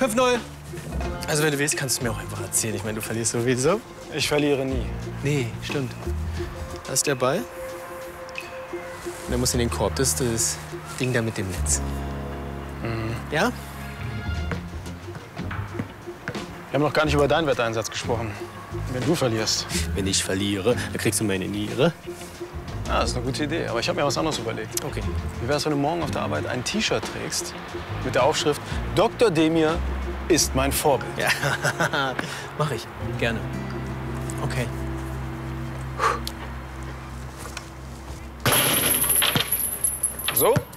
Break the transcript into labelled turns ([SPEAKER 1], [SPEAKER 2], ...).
[SPEAKER 1] 5-0. Also wenn du willst, kannst du mir auch einfach erzählen. Ich meine, du verlierst sowieso.
[SPEAKER 2] Ich verliere nie.
[SPEAKER 1] Nee, stimmt. Da ist der Ball. Und der muss in den Korb. Das ist das Ding da mit dem Netz.
[SPEAKER 2] Mhm.
[SPEAKER 1] Ja?
[SPEAKER 2] Wir haben noch gar nicht über deinen Wetteinsatz gesprochen. Wenn du verlierst.
[SPEAKER 1] Wenn ich verliere, dann kriegst du meine Niere.
[SPEAKER 2] Ja, das ist eine gute Idee. Aber ich habe mir was anderes überlegt.
[SPEAKER 1] Okay.
[SPEAKER 2] Wie wär's, wenn du morgen auf der Arbeit ein T-Shirt trägst mit der Aufschrift Dr. Demir ist mein Vorbild?
[SPEAKER 1] Ja, mach ich. Gerne. Okay.
[SPEAKER 2] So?